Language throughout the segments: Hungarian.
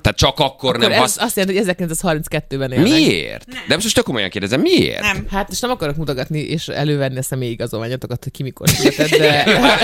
Tehát csak akkor nem azt jelenti, hogy 1932-ben élnek. Miért? De most tök komolyan kérdezem, miért? Nem. Hát és nem akarok mutogatni és elővenni a személyigazolványotokat, hogy ki mikor született, de...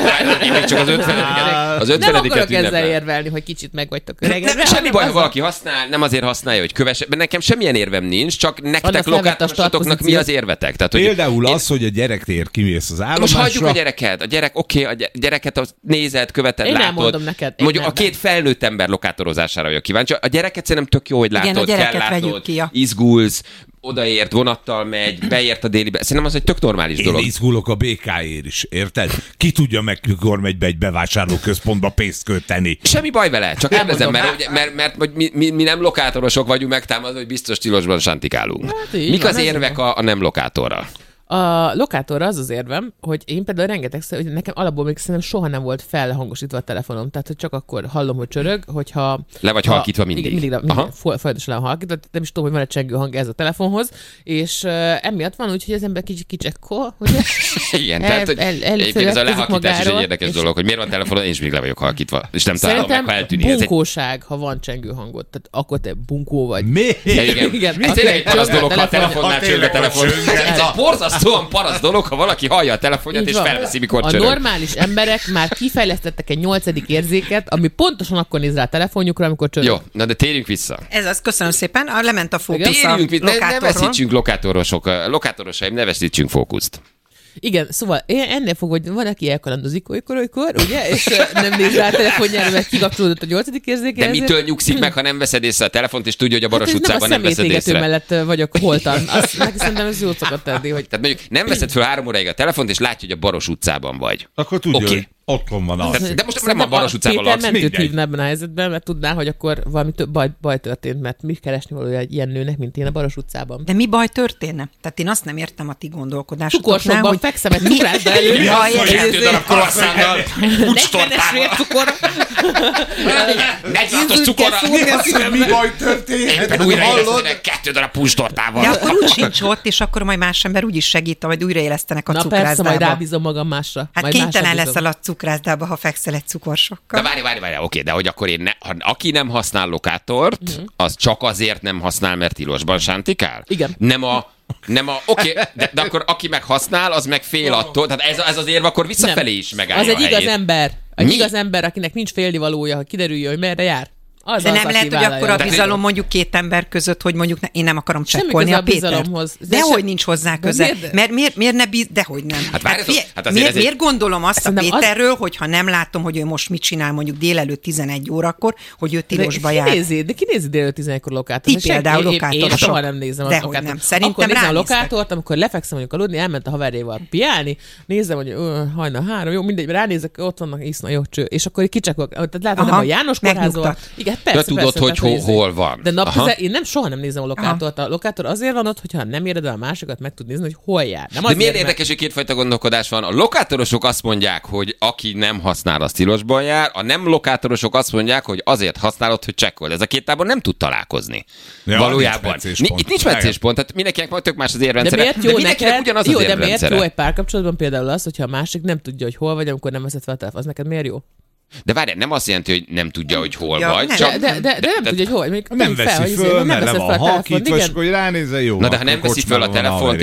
Még csak az 50-et Nem akarok ezzel érvelni, hogy kicsit meg vagytok öregedve. Semmi baj, ha valaki használ, nem azért használja, hogy kövesse. Nekem semmilyen érvem nincs, csak nektek lokátorosoknak mi az érvetek? Tehát, például az, hogy a gyerekért kimész az állomásra. Most hagyjuk a gyereket. A gyerek, a gyereket azt nézed, követed, látod. Én mondom neked. Mondjuk a két felnőtt ember lokátorozására vagyok kíváncsi. A gyereket szerintem tök jó, hogy látod, kell látnod, izgulsz, odaért, vonattal megy, beért a délibe. Szerintem az egy tök normális dolog. Én izgulok a BK-ért is, érted? Ki tudja meg, mikor megy be egy bevásárlóközpontba pénzt költeni. Semmi baj vele, csak kérdezem, mert mi nem lokátorosok vagyunk megtámadva, hogy biztos tilosban santikálunk. Hát mik az érvek a nem lokátorra? A lokátorra az érvem, hogy én például rengetegszer, hogy nekem alapból még szerintem soha nem volt felhangosítva a telefonom, tehát hogy csak akkor hallom, hogy csörög, hogyha... Le vagy halkítva mindig. Mindig folyamatosan le van halkítva, nem is tudom, hogy van egy csengő hang ez a telefonhoz, és emiatt van úgy, hogy az ember kicsit kicsekkol, ugye? Igen, tehát hogy egyébként ez a lehalkítás is egy érdekes dolog, hogy miért van telefonon, én is még le vagyok halkítva, és nem találom meg, ha eltűnik. Bunkóság, ha van csengő hangod, tehát akkor te bunkó vagy. Mi? Igen. Ez tényleg egy parasz dolog, ha a telefonnál csörög a telefon. Ez egy borzasztóan parasz dolog, ha valaki hallja a telefonját, és felveszi, mikor csörög. A normális emberek már kifejlesztettek egy 8. érzéket, ami pontosan akkor néz rá a telefonjukra, amikor csörög. Jó, na de térjünk vissza. Ez az, köszönöm szépen. Lement a fókusz a lokátorról. Ne veszítsünk lokátorosaim, ne veszítsünk fókuszt. Igen, szóval ennél fogva, hogy van, aki elkalandozik olykor, ugye, és nem néz rá a telefonjára, mert kikapcsolódott a 8. érzéke. De mitől nyugszik meg, ha nem veszed észre a telefont, és tudja, hogy a Baros utcában nem veszed észre? mellett vagyok holtan. Azt neki szerintem ez jót szokott tenni, hogy... Tehát mondjuk nem veszed föl 3 óráig a telefont, és látja, hogy a Baros utcában vagy. Akkor tudja, hogy otthon van az. De most nem a Baros utcában laksz. Péter mentőt hívna ebben a helyzetben, mert tudná, hogy akkor valami baj történt, mert mi keresni valója egy ilyen nőnek, mint én a Baros utcában. De mi baj történne? Tehát én azt nem értem a ti gondolkodásotoknál, Cukorsokban hogy... fekszem egy cukrászda elő. 2 darab croissantal, pucstortával. cukor. 46-os cukorra. Mi baj történt? Éppen újraélesztenek 2 darab pucstortával. De akkor úgy sincs ott, és akkor majd más ember úgy is segít, majd újraélesztenek a cukrászdába. Na persze, majd rábízom magam másra. Hát kénytelen leszel a cukrászdába, ha fekszel egy cukorsokkal. De várj, oké, de hogy akkor aki nem használ lokátort, az csak azért nem használ, mert tilosban sántikál? Igen. Oké, de akkor aki meg használ, az meg fél attól. Tehát ez az érv akkor visszafelé is megállja az egy igaz ember. Egy igaz ember, akinek nincs félnivalója, hogy kiderüljön, hogy merre jár. De nem lehet, hogy akkor a bizalom mondjuk 2 ember között, hogy mondjuk én nem akarom csekkolni a Pétert. Dehogy nincs hozzá köze. Miért ne dehogy nem. Miért gondolom azt a Péterről, hogyha nem látom, hogy ő most mit csinál mondjuk délelőtt 11 órakor, hogy ő tilosba jár. De ki nézi délelőtt 11-kor lokátort? Ti például lokátorosok. Én soha nem nézem a lokátort. Nem. Szerintem akkor nézem a lokátort, amikor lefekszem mondjuk aludni, elment a haverjával piálni, nézem, hogy hajnal 3, jó, mindegy, ránézek, ott vannak, iszna, jó cső. És akkor kicsekol, tehát látod, nem a János kórházban. Persze, tudod, hogy hol van. De én soha nem nézem a lokátort. A lokátor azért van ott, hogyha nem éred el a másikat, meg tud nézni, hogy hol jár. Nem de miért érdekes, hogy kétfajta gondolkodás van? A lokátorosok azt mondják, hogy aki nem használ, az tilosban jár, a nem lokátorosok azt mondják, hogy azért használod, hogy csekkold. Ez a két tábor nem tud találkozni. Ja, valójában. Itt nincs meccéspont, tehát mindenkinek majd tök más az érrendszere. De miért jó neked? Ugyanaz Jó, az de miért érrendszere. jó egy párkapcsolatban például az, hogyha a másik nem tudja, hogy hol vagy, amikor nem veszed fel a telefon, az neked miért jó? De várjál, nem azt jelenti, hogy nem tudja, hogy hol vagy. Csak... De nem tudja, hogy hol vagy. Nem veszi föl, mert le van halkítva, és hogy ránézze, jó. Na de ha nem veszi föl a telefont,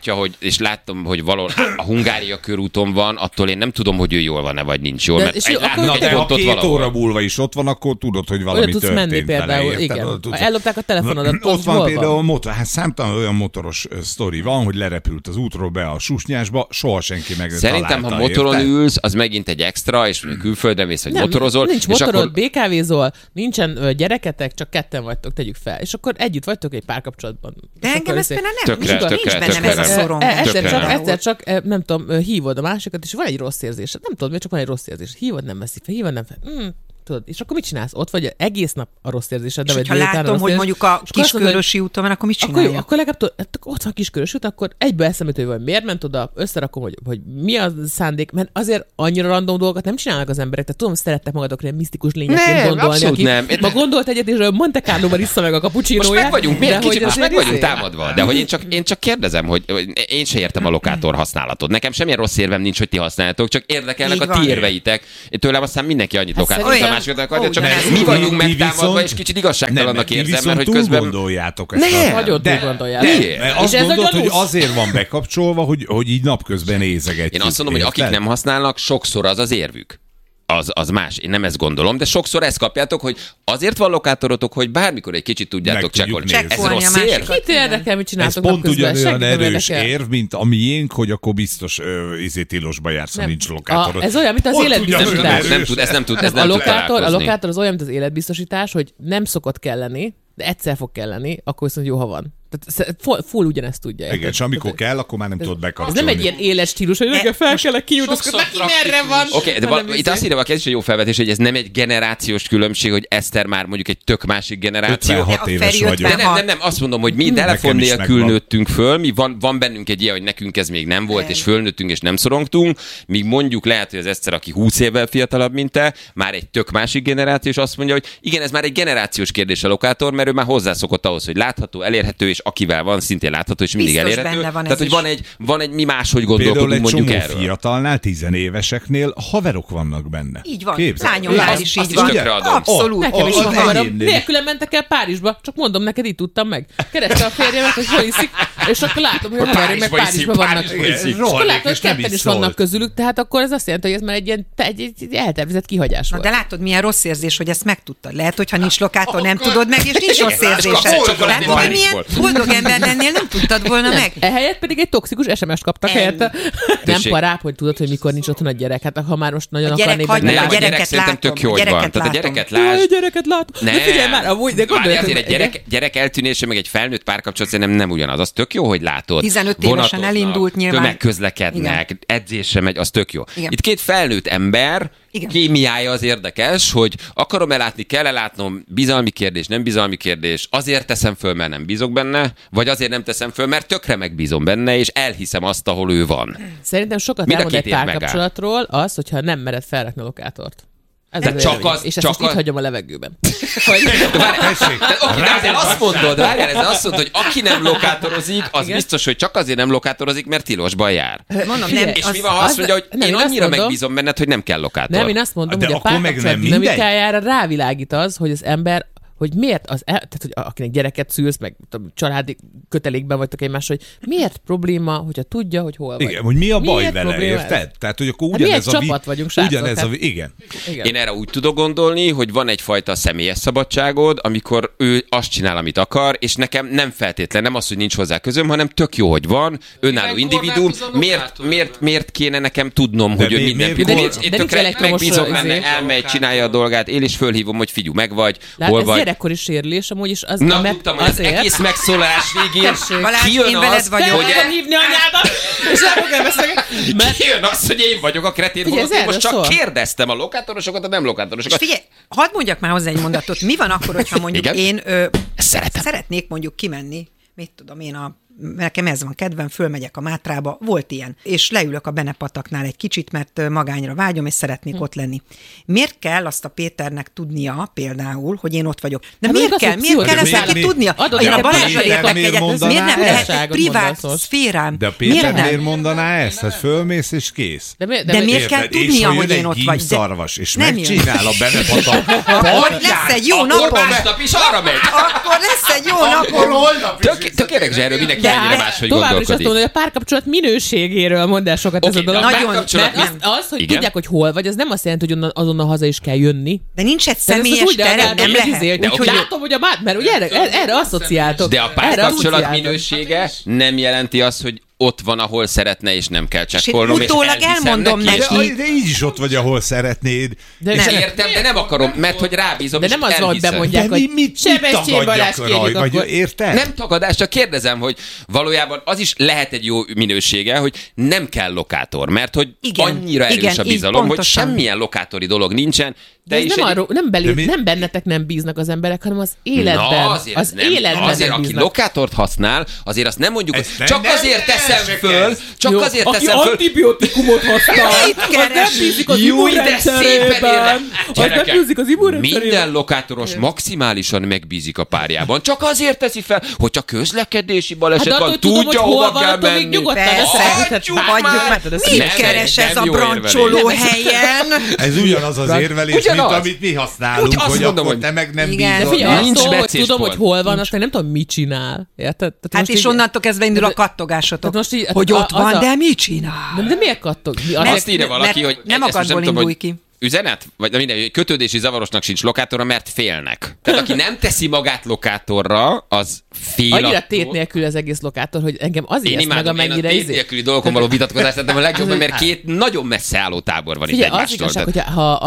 és látom, hogy valahol a Hungária körúton van, attól én nem tudom, hogy ő jól van-e, vagy nincs jól. De ha 2 óra múlva is ott van, akkor tudod, hogy valami történt vele. Menni például, igen. Ellopták a telefonodat. Ott van például számtalan olyan motoros sztori van, hogy lerepült az útról be a Susnyásba, soha senki meg nem találta. Szerintem, ha motoron ülsz, az megint egy extra, és külföldön mész, hogy motorozol. Nincs motorod, BKV-zol, nincsen gyereketek, csak 2 vagytok, tegyük fel. És akkor együtt vagytok egy párkapcsolatban. De engem ez például nem, nincs bennem ez a szorom. Egyszer csak, nem tudom, hívod a másikat, és van egy rossz érzés. Nem tudom, miért csak van egy rossz érzés. Hívod, nem veszi fel, hívod, nem fel. Tudod, és akkor mit csinálsz? Ott vagy egész nap a rossz érzésed. És ha látom, hogy mondjuk a Kiskörösi úton van, akkor mit csinálja? Akkor legalább ott van Kiskörösi út, akkor egyből eszembe jut, hogy miért ment oda, összerakom, hogy mi a szándék, mert azért annyira random dolgokat nem csinálnak az emberek. Tehát tudom, szerettek magadokra ilyen misztikus lényeként gondolni, aki ma gondolt egyet, és Monte Carlo-ban issza meg a cappuccinóját. Most meg vagyunk támadva, de hogy én csak kérdezem, hogy én se értem a lokátor használatot. Nekem semmilyen rossz érvem nincs, hogy ti használjátok, csak érdekelnek a ti érveitek. Tőlem aztán mindenki annyit lokátor. másokat akarja, csak mi vagyunk megtámadva, és kicsit igazságtalannak érzem, mert hogy közben... gondoljátok ezt. Nagyon túl gondoljátok. Azt gondolod, hogy azért van bekapcsolva, hogy így napközben nézegetjük. Én azt mondom, hogy akik nem használnak, sokszor az érvük. Az más. Én nem ezt gondolom, de sokszor ezt kapjátok, hogy azért van lokátorotok, hogy bármikor egy kicsit tudjátok csekkolni. Ez rossz érv? Kit érdekel, mit csináltok napközben? Ez pont ugyanolyan erős érv, mint a miénk, hogy akkor biztos tilosba jársz, ha nincs lokátorod. Ez olyan, mint az életbiztosítás. Ez nem tud A lokátor az olyan, mint az életbiztosítás, hogy nem szokott kelleni, de egyszer fog kelleni, akkor viszont jó, ha van. Tehát full ugyanezt tudja. Igen, és amikor kell, akkor már nem tudod bekapcsolni. Ez nem egy ilyen éles stílus, hogy nekem fel kellek kiútozkodni, neki merre van. Oké, de itt azt írja valaki, ez is egy jó felvetés, hogy ez nem egy generációs különbség, hogy Eszter már mondjuk egy tök másik generáció. 56 éves vagyok. Nem, azt mondom, hogy mi telefon nélkül nőttünk föl, mi van bennünk egy ilyen, hogy nekünk ez még nem volt, és fölnőttünk, és nem szorongtunk, míg mondjuk lehet, hogy az Eszter, aki 20 évvel fiatalabb, mint te, már egy tök másik generáció, és azt mondja, hogy igen, ez már egy generációs kérdés a lokátor, mert ő már hozzászokott ahhoz, hogy látható, elérhető, és akivel van, szintén látható, és mindig biztos elérhető. Tehát, hogy van egy mi máshogy gondolkodunk mondjuk erről. Fiatalnál, 10 éveseknél haverok vannak benne. Így van. Lányomnál is így van. Abszolút. Nekem is van haverom. Nélkülem mentek el Párizsba, csak mondom neked, így tudtam meg. Kereste a férjemet, hogy hol iszik, és akkor látom, hogy a haverjaim meg Párizsba vannak. És akkor látom, hogy ketten is vannak közülük, tehát akkor ez azt jelenti, hogy ez már egy eltervezett kihagyás volt. De látod, milyen rossz érzés, hogy ezt megtudtad. Lehet, hogy ha nincs lokátor, nem tudod meg, és nincs rossz érzésed. Látod, hogy milyen boldog ember lennél, nem tudtad volna meg. Ehelyett pedig egy toxikus SMS-t kaptak helyette. Nem parább, hogy tudod, hogy mikor nincs otthon a gyerek. Hát ha már most nagyon akarnék benne. Nem, a gyerek szerintem tök jó, hogy van. Tehát a gyereket lásd. A gyereket látom. De figyelj már, amúgy, de gondolj. Azért egy gyerek eltűnése, meg egy felnőtt párkapcsolat szerintem nem ugyanaz. Az tök jó, hogy látod. 15 évesen elindult nyilván. Tömegközlekednek, edzésre megy, az tök jó. Itt két felnőtt ember, kémiája az érdekes, hogy akarom-e látni, kell-e látnom, bizalmi kérdés, nem bizalmi kérdés, azért teszem föl, mert nem bízok benne, vagy azért nem teszem föl, mert tökre megbízom benne, és elhiszem azt, ahol ő van. Szerintem sokat elmond egy párkapcsolatról az, hogyha nem mered felrakni a lokátort. Ez de csak az, és ezt most itt hagyom a levegőben. Ezzel azt mondod, hogy aki nem lokátorozik, az biztos, hogy csak azért nem lokátorozik, mert tilosban jár. Mondom, nem, és mi van, ha azt mondja, hogy én annyira megbízom benned, hogy nem kell lokátor. Nem, én azt mondom, hogy a párkapcsolat dinamikájára rávilágít az, hogy az ember hogy miért tehát, hogy akinek gyereket szülsz, meg családi kötelékben vagytok egymással, hogy miért probléma, hogyha tudja, hogy hol vagy. Igen, hogy mi a baj miért vele, érted? Tehát, hogy akkor ugyanez a csapat vagyunk, srácok. Igen. Én erre úgy tudok gondolni, hogy van egyfajta személyes szabadságod, amikor ő azt csinál, amit akar, és nekem nem feltétlen, nem az, hogy nincs hozzá közöm, hanem tök jó, hogy van, önálló individuum. Miért kéne nekem tudnom, hogy ő minden pillanat. Én tökre megbízom benne, elmegy, csinálja a dolgát, én is fölhívom, hogy figyelj, meg vagy, hol vagy. Gyerekkori sérülés, amúgy is az... Na, tudtam, hogy az egész megszólalás végén kijön az, hogy... hívni anyádat, és nem fogom beszélni. Kijön az, hogy én vagyok a kretén, holott én most csak kérdeztem a lokátorosokat, a nem lokátorosokat. És figyelj, hadd mondjak már hozzá egy mondatot. Mi van akkor, hogyha mondjuk én szeretnék mondjuk kimenni, mit tudom én, nekem ez van kedvem, fölmegyek a Mátrába, volt ilyen, és leülök a Benepataknál egy kicsit, mert magányra vágyom, és szeretnék ott lenni. Miért kell azt a Péternek tudnia például, hogy én ott vagyok? De miért kell? Miért kell ezt neki tudnia? Én a Balázsral értek egyet, miért nem lehet egy privát szférám? De a Péter miért mondaná ezt? Hát fölmész és kész. De miért kell tudnia, hogy én ott vagy? Szarvas, és megcsinál a Benepatak. Lesz egy jó napom. Akkor lesz egy jó napom. Tök érdekes, erről mindenki ennyire máshogy továbbra is azt mondom, hogy a párkapcsolat minőségéről mondd el sokat ez a dolog. Nagyon, az, hogy tudják, hogy hol vagy, az nem azt jelenti, hogy azonnal haza is kell jönni. De nincs egy személyes terem, nem lehet. Úgyhogy látom, hogy mert ugye erre asszociáltok. De a párkapcsolat minősége nem jelenti azt, hogy ott van, ahol szeretne, és nem kell csekkolnom. És utólag elmondom neki. De így is ott vagy, ahol szeretnéd. Értem, de nem akarom, mert hogy rábízom, de nem az van, hogy bemondják, hogy Sebestyén Balázs kérjük akkor. Érted? Nem tagadás, csak kérdezem, hogy valójában az is lehet egy jó minősége, hogy nem kell lokátor, mert hogy annyira erős a bizalom, hogy semmilyen lokátori dolog nincsen. De ez nem bennetek nem bíznak az emberek, hanem az életben. Azért, aki lokátort használ, azért azt nem mondjuk, hogy csak azért teszem teszem föl, csak jó, azért teszem föl. Aki antibiotikumot használ, az nem bízik az immunrendszerében. Minden lokátoros maximálisan megbízik a párjában. Csak azért teszi fel, hogyha közlekedési baleset van, tudja, hova kell menni. Mit keres ez a brancsoló helyen? Ez ugyanaz az érvelés, mint amit mi használunk, hogy akkor te meg nem bízol. Tudom, hogy hol van, aztán nem tudom, mit csinál. Hát és onnantól kezdve indul a kattogásotok, hogy ott van, de mit csinál? De miért kattog? Azt írja valaki, hogy nem akadból indulj ki. Üzenet? Vagy minden, kötődési zavarosnak sincs lokátora, mert félnek. Tehát aki nem teszi magát lokátorra, az fél. Annyira tét nélkül az egész lokátor, hogy engem azért meg amennyire én a tét nélküli dolgokon való vitatkozást tettem a legjobb, mert két nagyon messze álló tábor van itt egymástól. Az igazság,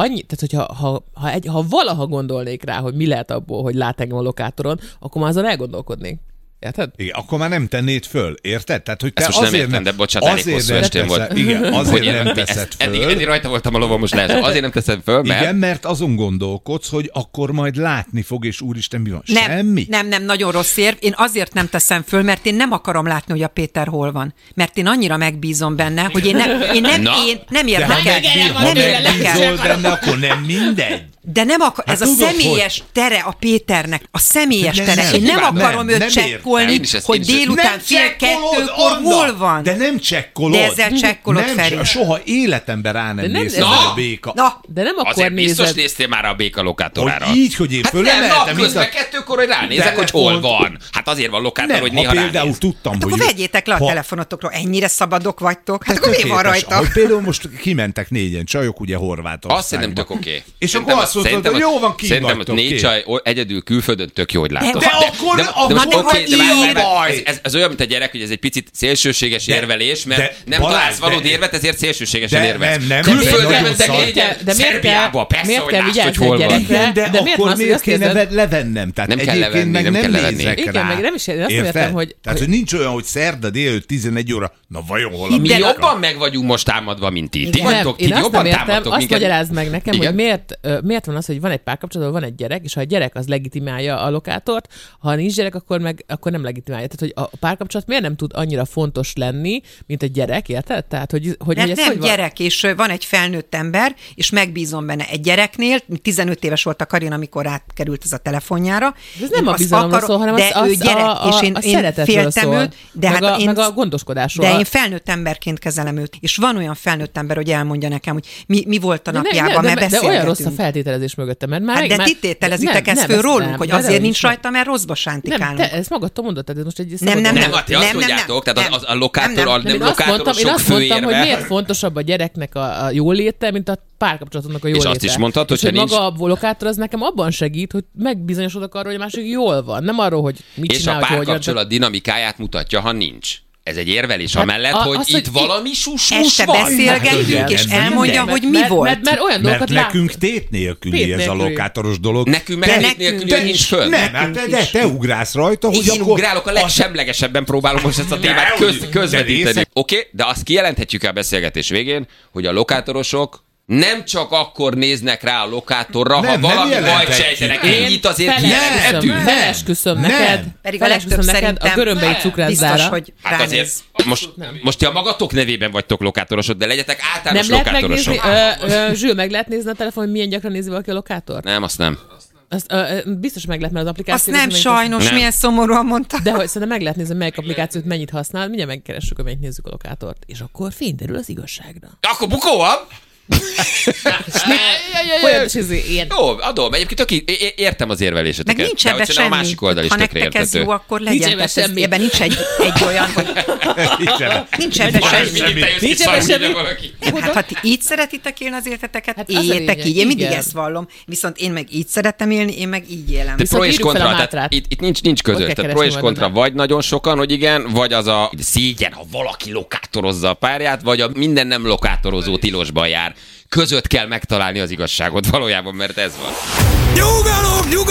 ha valaha gondolnék rá, hogy mi lehet abból, hogy lát engem a lokátoron, akkor már azon elgondolkodnék. Érted? Igen, akkor már nem tennéd föl, érted? Tehát, hogy te most nem értem, de bocsánat, elég hosszú estén volt. Igen, azért nem teszed föl. Eddig rajta voltam a lovam, most lehet. Azért nem teszed föl, mert... Igen, mert azon gondolkodsz, hogy akkor majd látni fog, és úristen, mi van? Semmi? Nem, nagyon rossz érv. Én azért nem teszem föl, mert én nem akarom látni, hogy a Péter hol van. Mert én annyira megbízom benne, hogy én nem érdekel. Ha megbízol benne, akkor nem mindegy. De nem akar, ez a személyes tere a Péternek, a személyes tere. Én nem akarom őt csekkolni, hogy délután 1:30 hol van. De nem csekkolod. De ezzel csekkolod, Feri. Soha életemben rá nem néztem a béka. De nem akkor azért biztos néztél már a béka lokátorára. Hogy így, hogy én fölemeltem. Hát nem, közben 2-kor, hogy ránézek, hogy hol van. Hát azért van lokátor, hogy néha ránéz. Például tudtam, hogy... Akkor vegyétek le a telefonotokról, ennyire szabadok vagytok. Hát akkor mi van rajta? Hogy például most kimentek 4-en csajok, ugye Horvátországba. Azt szerintem tök oké. És akkor azt mondtad, hogy jó van, szerintem, hogy 4 csaj egyedül külföldön tök jó, hogy látod. De akkor ez olyan, mint a gyerek, hogy ez egy picit szélsőséges érvelés, mert nem találsz valódi érvet, ezért szélsőségesen érvelsz. Külföldön mentek 4-en, Szerbiába, persze, hogy lásd, hogy hol van. De akkor miért kéne levennem? Nem kell levenni, nem kell levenni. Igen, meg nem is értem, hogy... Tehát, hogy nincs olyan, hogy szerda délőtt 11 óra, na vajon hol a mi jobban meg vagyunk most támadva, mint ti. Ti vagytok, ti jobban támadtok. Azt magyarázd meg nekem, hogy miért van az, hogy van egy párkapcsolatban, van egy gyerek, és ha a gyerek az legitimálja a lokátort, ha nincs gyerek, akkor nem legitimálja. Tehát, hogy a párkapcsolat miért nem tud annyira fontos lenni, mint a gyerek, érted? Tehát, hogy ez nem gyerek, és van egy felnőtt ember, és megbízom benne egy gyereknél, 15 éves volt a Karin, amikor átkerült ez a telefonjára. De ez nem a bizalomról szól, hanem ő gyerek, és én féltem őt, de meg a gondoskodásról. De én felnőtt emberként kezelem őt, és van olyan felnőtt ember, hogy elmondja nekem, hogy mi volt a napjában, mert beszélgetünk. De olyan rossz a feltételezés mögötte, mert már... De ti tételezitek ezt föl rólunk, hogy azért nincs rajta, mert rosszba sántikálunk. Nem, te ezt magadtól mondod, tehát ez most egy... Nem, ti azt mondjátok, tehát a lokátorosok főérve. Hogy miért fontosabb a gyereknek a jóléte, mint a párkapcsolatnak a jóléte. És azt is mondtad, hogy maga a lokátor az nekem abban segít, hogy megbizonyosodok arról, hogy a másik jól van. Nem arról, hogy mit csinál, és a párkapcsolat dinamikáját mutatja, ha nincs. Ez egy érvelés amellett, hogy itt valami susmus van. Beszélgetünk, és elmondja, hogy mi volt. Mert olyan dolgokat nekünk tét nélküli ez a lokátoros dolog. Nekünk meg tét nélküli nincs föl. Nem, de te ugrálsz rajta, hogy én ugrálok, a legsemlegesebben próbálom most ezt a témát közvetíteni. Oké, de azt kijelenthetjük el a beszélgetés végén, hogy a lokátorosok nem csak akkor néznek rá a lokátorra, ha valami bajt sejtenek. Ennyit azért kijelenthetünk. Felesküszöm neked. Pedig a legtöbb a görömbei cukrászdára. hogy hát azért most ti a magatok nevében vagytok lokátorosok, de legyetek általános lokátorosok. Zsül, meg lehet nézni a telefon, hogy milyen gyakran nézi valaki a lokátort? Nem, azt nem. Azt, biztos meg lehet, mert az applikáció... Azt nem sajnos, milyen szomorúan mondta. De hogy szerintem meg lehet nézni, melyik applikációt mennyit használ, mindjárt megkeressük, hogy mennyit nézzük a lokátort. És akkor fényderül az igazságra. Akkor bukó van! Jó, adom. Egyébként értem az érveléseteket. Meg nincs ebben semmi. A másik oldal is ha nektek ez jó, akkor legyen. Ebben nincs egy olyan, hogy... Nincs ebben semmi. Nincs ebben semmi. Hát, ha ti így szeretitek élni az életeteket, éljetek így. Én mindig ezt vallom. Viszont én meg így szeretem élni, én meg így élem. De pro és kontra, tehát itt nincs között. Tehát pro és kontra vagy nagyon sokan, hogy igen, vagy az a szégyen, ha valaki lokátorozza a párját, vagy a minden nem lokátorozó tilosban jár. Között kell megtalálni az igazságot valójában, mert ez van. Nyugalom!